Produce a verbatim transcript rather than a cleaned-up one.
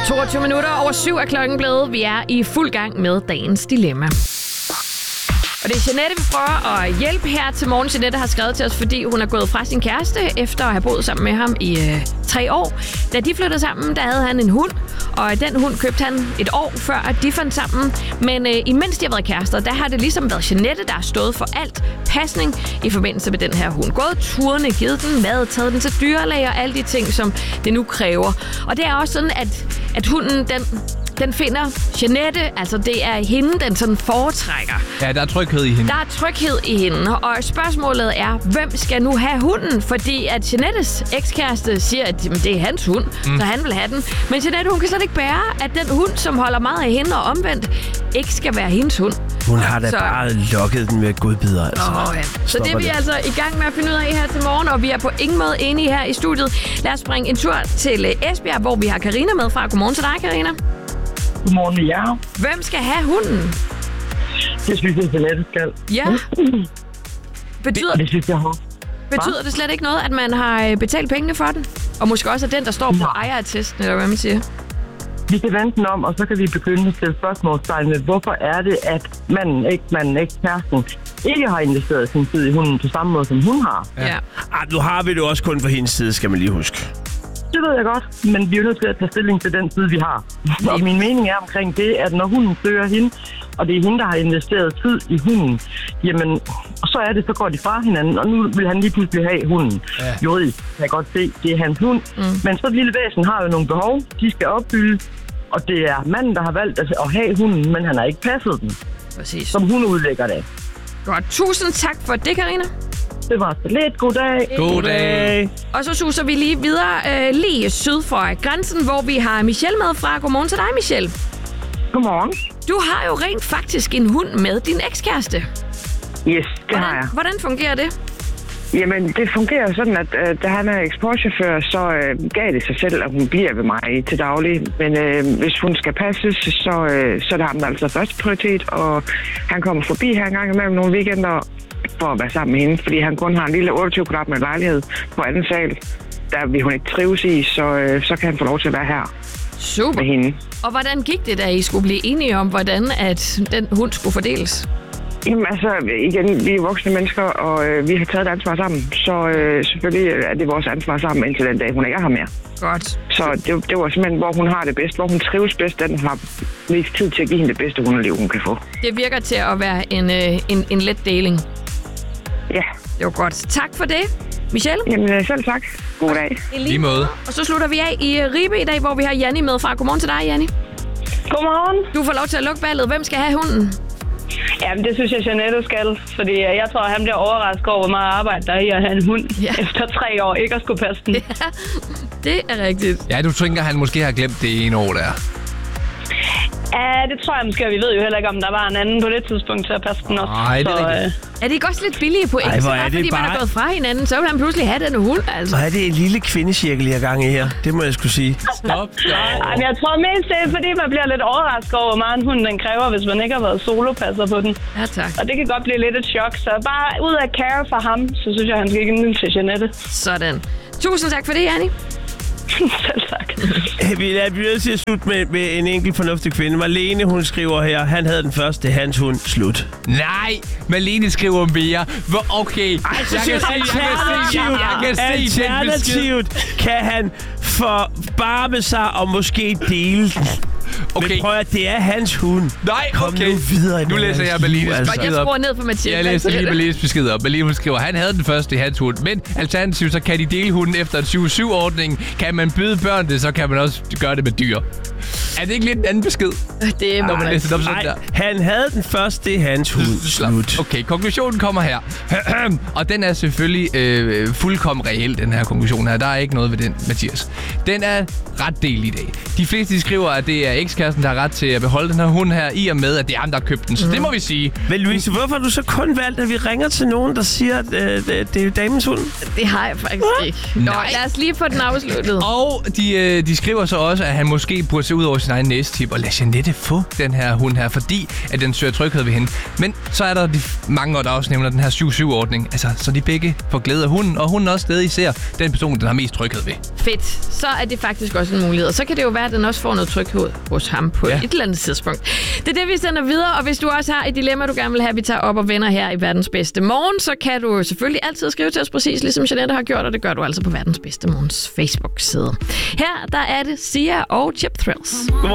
toogtyve minutter over syv er klokken blevet. Vi er i fuld gang med dagens dilemma. Og det er Jeanette, vi prøver at hjælpe her til morgen. Jeanette har skrevet til os, fordi hun er gået fra sin kæreste efter at have boet sammen med ham i øh, tre år. Da de flyttede sammen, der havde han en hund, og den hund købte han et år før, at de fandt sammen. Men øh, imens de har været kærester, der har det ligesom været Jeanette, der har stået for alt pasning i forbindelse med den her hund. Gået turene, givet den mad, taget den til dyrlæge og alle de ting, som det nu kræver. Og det er også sådan, at, at hunden, den... Den finder Jeanette, altså det er hende, den sådan foretrækker. Ja, der er tryghed i hende. Der er tryghed i hende, og spørgsmålet er, hvem skal nu have hunden? Fordi at Jeanettes ekskæreste siger, at jamen, det er hans hund, mm. så han vil have den. Men Jeanette, hun kan slet ikke bære, at den hund, som holder meget af hende og omvendt, ikke skal være hendes hund. Hun har da så... bare lukket den med godbidder, altså. Oh, ja. Så det er vi det. altså i gang med at finde ud af her til morgen, og vi er på ingen måde enige her i studiet. Lad os springe en tur til Esbjerg, hvor vi har Karina med fra. Godmorgen til dig, Karina. Godmorgen med jer. Hvem skal have hunden? Det synes jeg, Jeanette skal. Ja. Betyder, det synes jeg har. Betyder det slet ikke noget, at man har betalt pengene for den? Og måske også er den, der står på ejerattesten, eller hvad man siger? Vi kan vente den om, og så kan vi begynde at stille spørgsmålstegn med, hvorfor er det, at manden ikke, manden ikke, kæresten, ikke har investeret sin tid i hunden på samme måde, som hun har. Ja. Ja. Ah, nu har vi det også kun for hendes side, skal man lige huske. Det ved jeg godt, men vi er nødt til at tage stilling til den side, vi har. Og min mening er omkring det, at når hunden søger hende, og det er hende, der har investeret tid i hunden, jamen, så er det, så går de fra hinanden, og nu vil han lige pludselig have hunden. Ja. Juridisk kan jeg godt se, det er hans hund. Mm. Men så et lille væsen har jo nogle behov, de skal opfylde, og det er manden, der har valgt at have hunden, men han har ikke passet den. Præcis. Som hun udlægger det. Godt, tusind tak for det, Karina. Det var så lidt. God dag. God dag. Og så suser vi lige videre øh, lige syd for grænsen, hvor vi har Michelle med fra. Godmorgen til dig, Michelle. Godmorgen. Du har jo rent faktisk en hund med din ekskæreste. Yes, det hvordan, har jeg. Hvordan fungerer det? Jamen, det fungerer sådan, at øh, da han er eksportchauffør, så øh, gav det sig selv, at hun bliver ved mig til daglig. Men øh, hvis hun skal passes, så, øh, så er det ham, der altså første prioritet. Og han kommer forbi her en gang imellem nogle weekender for at være sammen med hende, fordi han kun har en lille otteogtyve kvadratmeter lejlighed på anden sal, der vil hun ikke trives i, så, øh, så kan han få lov til at være her. Super. Med hende. Og hvordan gik det, da I skulle blive enige om, hvordan at den hund skulle fordeles? Jamen altså, igen, vi er voksne mennesker, og øh, vi har taget et ansvar sammen, så øh, selvfølgelig er det vores ansvar sammen indtil den dag, hun ikke er her mere. Godt. Så det, det var simpelthen, hvor hun har det bedst, hvor hun trives bedst, den har mest tid til at give hende det bedste hundeliv, hun kan få. Det virker til at være en, øh, en, en let deling. Ja. Det var godt. Tak for det, Michelle. Jamen selv tak. God dag. Lige måde. Og så slutter vi af i Ribe i dag, hvor vi har Janni med fra. Godmorgen til dig, Janni. Godmorgen. Du får lov til at lukke ballet. Hvem skal have hunden? Jamen, det synes jeg, Jeanette skal. Fordi jeg tror, at han bliver overrasket over, hvor meget arbejde der er i at have en hund ja. efter tre år. Ikke at skulle passe den. Ja, det er rigtigt. Ja, du tænker, at han måske har glemt det ene år der. Ja, det tror jeg måske. Vi ved jo heller ikke, om der var en anden på det tidspunkt til at passe den også. Nej, det er så, rigtigt. Øh... Er det ikke også lidt billige point? Ej, hvor er bare det fordi bare... man er gået fra hinanden, så vil han pludselig have den hund, altså. Og er det en lille kvindecirkel, jeg er gang i her? Det må jeg skulle sige. Stop, stop. Ej, jeg tror mest, det er, fordi man bliver lidt overrasket over, hvor meget en hund den kræver, hvis man ikke har været solopasser på den. Ja, tak. Og det kan godt blive lidt et chok, så bare ud af care for ham, så synes jeg, han skal give den til Jeanette. Sådan. Tusind tak for det, Janni. Selv tak. Vi er nødt til at slutte med, med en enkelt fornuftig kvinde. Marlene, hun skriver her, han havde den første, hans hund, slut. Nej, Malene skriver mere. Hvor okay. Ej, så jeg, kan se, jeg, kan se, jeg, kan se, alternativt kan han forbarme sig og måske dele den. Okay. Men prøv at det er hans hund. Nej, Kom okay. nu videre. Nu læser jeg Malines altså. besked op. Jeg skruer ned for Mathias. Jeg læser lige Malines besked op. Malene skriver, han havde den første i hans hund. Men alternativt, så kan de dele hunden efter en syv syv-ordning. Kan man byde børn det, så kan man også gøre det med dyr. Er det ikke lidt en anden besked? Det er når man læser det op sådan Ej, der. han havde den første, det er hans hund. Slut. Okay, konklusionen kommer her. Og den er selvfølgelig øh, fuldkommen reel, den her konklusion her. Der er ikke noget ved den, Mathias. Den er ret del i dag. De fleste de skriver, at det er ekskæresten, der har ret til at beholde den her hund her, i og med, at det er ham, der har købt den. Så mm. det må vi sige. Men Louise, hvorfor har du så kun valgt, at vi ringer til nogen, der siger, at øh, det, det er damens hund? Det har jeg faktisk ikke. Nå, Nej. lad os lige få den afsluttet. Og de, øh, de skriver så også, at han måske burde se ud over sin egen næstip og lade Jeanette få den her hund her, fordi at den søger tryghed ved hende. Men så er der de mange, der også nævner den her syv syv-ordning. Altså, så de begge får glæde af hunden, og hunden også stadig ser den person, den har mest tryghed ved. Fedt. Så er det faktisk også en mulighed. Og så kan det jo være, at den også får noget tryghed hos ham på ja. et eller andet tidspunkt. Det er det, vi sender videre, og hvis du også har et dilemma, du gerne vil have, at vi tager op og vender her i Verdens Bedste Morgen, så kan du selvfølgelig altid skrive til os præcis, ligesom Jeanette har gjort, og det gør du altså på Verdens Bedste Morgens Facebook-side. Her der er det Sia og Chip Thrills.